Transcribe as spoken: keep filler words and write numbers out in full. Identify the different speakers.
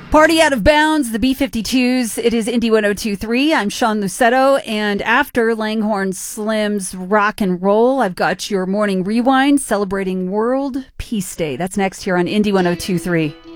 Speaker 1: Party Out of Bounds, the B fifty-twos. It is Indy one oh two point three. I'm Sean Lucetto, and after Langhorne Slim's Rock and Roll, I've got your morning rewind celebrating World Peace Day. That's next here on Indy one oh two point three.